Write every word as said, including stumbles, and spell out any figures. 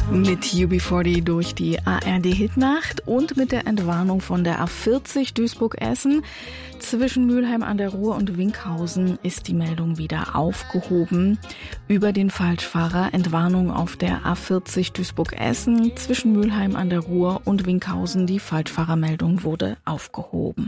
Mit U B vierzig durch die A R D-Hitnacht und mit der Entwarnung von der A vierzig Duisburg-Essen. Zwischen Mülheim an der Ruhr und Winkhausen ist die Meldung wieder aufgehoben. Über den Falschfahrer Entwarnung auf der A vierzig Duisburg-Essen. Zwischen Mülheim an der Ruhr und Winkhausen die Falschfahrermeldung wurde aufgehoben.